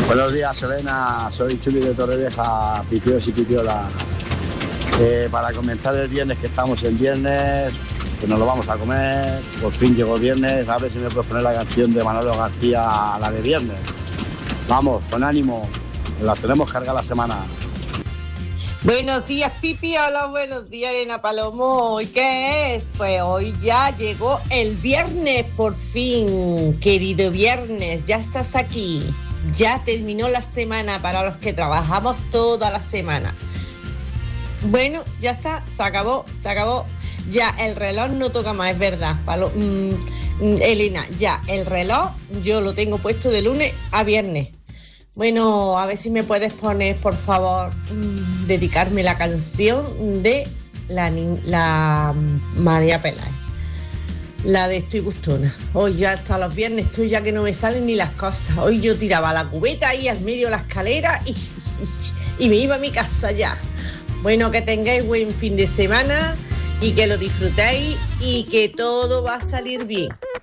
Buenos días, Elena. Soy Chuli de Torrevieja, Pipiolos y Pipiolas. Para comenzar el viernes, que estamos en viernes, que nos lo vamos a comer. Por fin llegó viernes. A ver si me puedes poner la canción de Manolo García, la de viernes. Vamos, con ánimo. La tenemos cargada la semana. Buenos días, Pipi. Hola, buenos días, Elena Palomo. ¿Y qué es? Pues hoy ya llegó el viernes, por fin. Querido viernes, ya estás aquí. Ya terminó la semana para los que trabajamos toda la semana. Bueno, ya está, se acabó. Ya el reloj no toca más, es verdad. Elena, ya el reloj yo lo tengo puesto de lunes a viernes. Bueno, a ver si me puedes poner, por favor, dedicarme la canción de la María Peláez. La de Estoy Gustona. Hoy ya hasta los viernes estoy ya que no me salen ni las cosas. Hoy yo tiraba la cubeta ahí al medio de la escalera y me iba a mi casa ya. Bueno, que tengáis buen fin de semana y que lo disfrutéis y que todo va a salir bien.